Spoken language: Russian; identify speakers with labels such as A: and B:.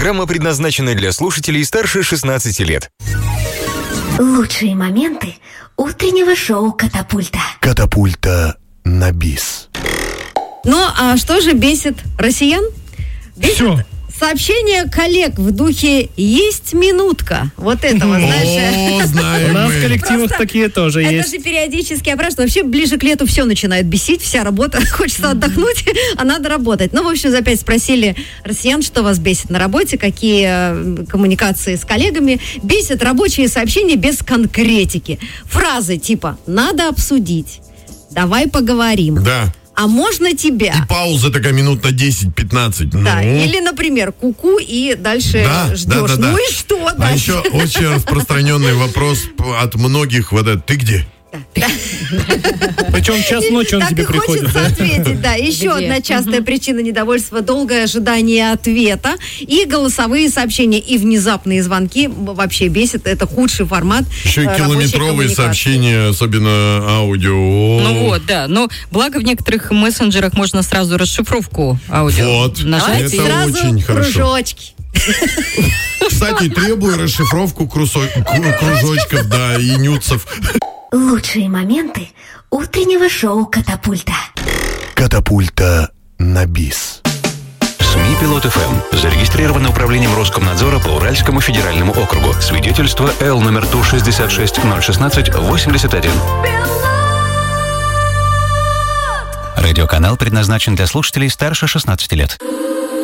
A: Программа предназначена для слушателей старше 16 лет.
B: Лучшие моменты утреннего шоу «Катапульта».
C: Катапульта на бис.
D: Ну, а что же бесит россиян?
E: Все.
D: Сообщение коллег в духе «Есть минутка». Вот этого, знаешь.
E: У нас в коллективах такие тоже
D: Это
E: есть.
D: же периодически опрашивают. Вообще, ближе к лету все начинает бесить, вся работа. Хочется отдохнуть, а надо работать. Ну, в общем, опять спросили россиян, что вас бесит на работе, какие коммуникации с коллегами. Бесит рабочие сообщения без конкретики. Фразы типа «надо обсудить», «давай поговорим».
F: Да.
D: А можно тебя?
F: И пауза такая минут на 10-15.
D: Да,
F: Ну.
D: или, например, ку-ку, и дальше ждешь.
F: Да.
D: Ну и что
F: А
D: дальше?
F: еще очень распространенный вопрос от многих. Вот это, ты где?
E: Причем час ночи он
D: Так
E: тебе
D: и
E: приходит.
D: хочется
E: Да?
D: ответить, да. Еще одна частая причина недовольства – долгое ожидание ответа. И голосовые сообщения, и внезапные звонки вообще бесит. Это худший формат
F: Еще и
D: рабочей
F: километровые
D: коммуникации.
F: сообщения, особенно аудио. О.
G: Ну вот, да. Но благо в некоторых мессенджерах можно сразу расшифровку аудио
F: Вот.
G: нажать.
F: Это
D: Сразу
F: очень хорошо.
D: кружочки.
F: Кстати, требую расшифровку кружочков, да, и нюцев.
B: Лучшие моменты утреннего шоу «Катапульта».
C: Катапульта на бис.
H: СМИ «Пилот ФМ» зарегистрировано управлением Роскомнадзора по Уральскому федеральному округу. Свидетельство Л номер ТУ 66016-81. Радиоканал предназначен для слушателей старше 16 лет.